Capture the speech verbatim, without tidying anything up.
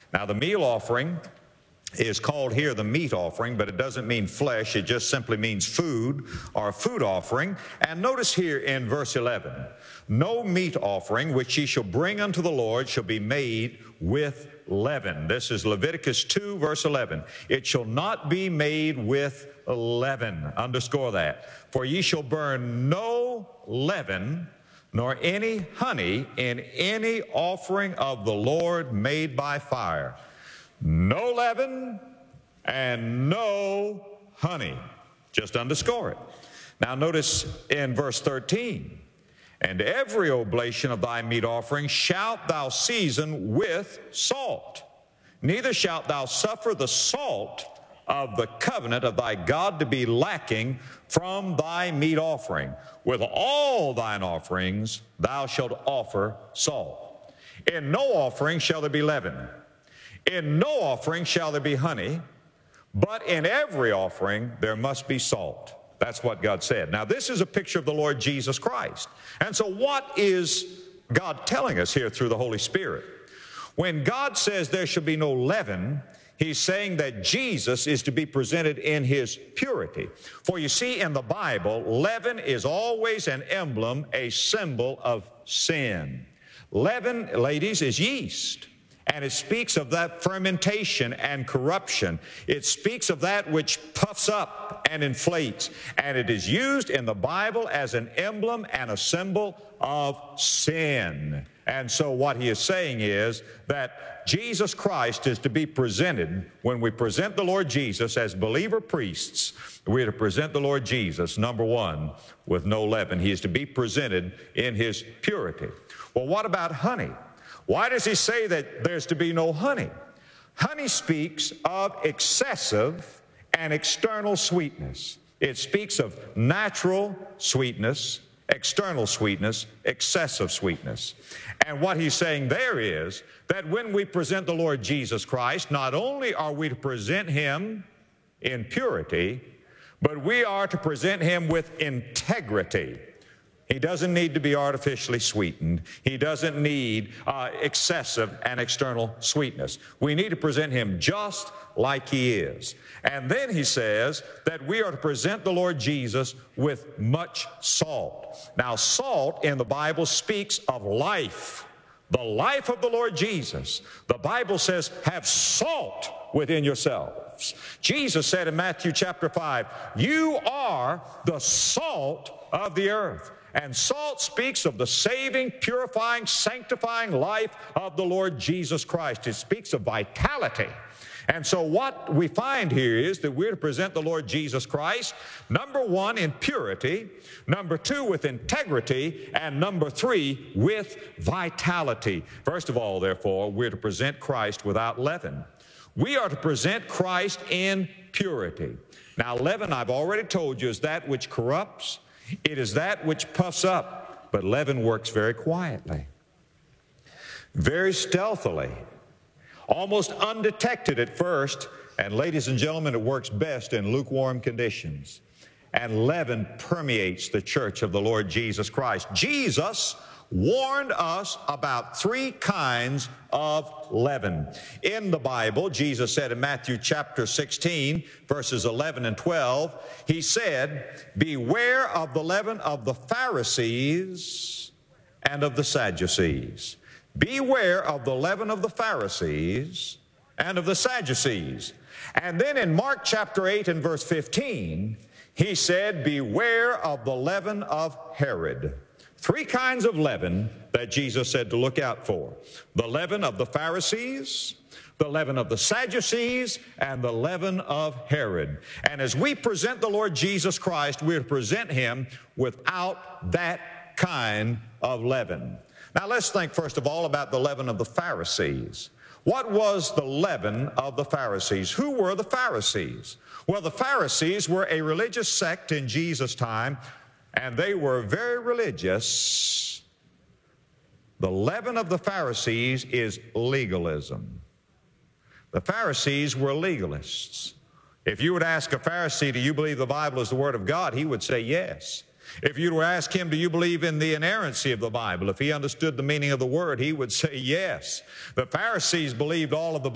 Now, the meal offering is called here the meat offering, but it doesn't mean flesh. It just simply means food or food offering. And notice here in verse eleven, no meat offering which ye shall bring unto the Lord shall be made with leaven. This is Leviticus two, verse eleven. It shall not be made with leaven. Underscore that. For ye shall burn no leaven, nor any honey in any offering of the Lord made by fire. No leaven and no honey. Just underscore it. Now notice in verse thirteen, and every oblation of thy meat offering shalt thou season with salt. Neither shalt thou suffer the salt of the covenant of thy God to be lacking from thy meat offering. With all thine offerings thou shalt offer salt. In no offering shall there be leaven. In no offering shall there be honey, but in every offering there must be salt. That's what God said. Now, this is a picture of the Lord Jesus Christ. And so what is God telling us here through the Holy Spirit? When God says there shall be no leaven, He's saying that Jesus is to be presented in His purity. For you see, in the Bible, leaven is always an emblem, a symbol of sin. Leaven, ladies, is yeast. And it speaks of that fermentation and corruption. It speaks of that which puffs up and inflates. And it is used in the Bible as an emblem and a symbol of sin. And so what he is saying is that Jesus Christ is to be presented, when we present the Lord Jesus as believer priests, we are to present the Lord Jesus, number one, with no leaven. He is to be presented in His purity. Well, what about honey? Why does he say that there's to be no honey? Honey speaks of excessive and external sweetness. It speaks of natural sweetness, external sweetness, excessive sweetness. And what he's saying there is that when we present the Lord Jesus Christ, not only are we to present Him in purity, but we are to present Him with integrity. He doesn't need to be artificially sweetened. He doesn't need uh, excessive and external sweetness. We need to present Him just like He is. And then he says that we are to present the Lord Jesus with much salt. Now, salt in the Bible speaks of life, the life of the Lord Jesus. The Bible says, have salt within yourselves. Jesus said in Matthew chapter five, you are the salt of the earth. And salt speaks of the saving, purifying, sanctifying life of the Lord Jesus Christ. It speaks of vitality. And so what we find here is that we're to present the Lord Jesus Christ, number one, in purity, number two, with integrity, and number three, with vitality. First of all, therefore, we're to present Christ without leaven. We are to present Christ in purity. Now, leaven, I've already told you, is that which corrupts. It is that which puffs up, but leaven works very quietly, very stealthily, almost undetected at first, and ladies and gentlemen, it works best in lukewarm conditions. And leaven permeates the church of the Lord Jesus Christ. Jesus warned us about three kinds of leaven. In the Bible, Jesus said in Matthew chapter sixteen, verses eleven and twelve, He said, beware of the leaven of the Pharisees and of the Sadducees. Beware of the leaven of the Pharisees and of the Sadducees. And then in Mark chapter eight and verse fifteen, He said, beware of the leaven of Herod. Three kinds of leaven that Jesus said to look out for. The leaven of the Pharisees, the leaven of the Sadducees, and the leaven of Herod. And as we present the Lord Jesus Christ, we're to present Him without that kind of leaven. Now let's think first of all about the leaven of the Pharisees. What was the leaven of the Pharisees? Who were the Pharisees? Well, the Pharisees were a religious sect in Jesus' time, and they were very religious. The leaven of the Pharisees is legalism. The Pharisees were legalists. If you would ask a Pharisee, do you believe the Bible is the Word of God? He would say yes. If you were to ask him, do you believe in the inerrancy of the Bible? If he understood the meaning of the word, he would say yes. The Pharisees believed all of the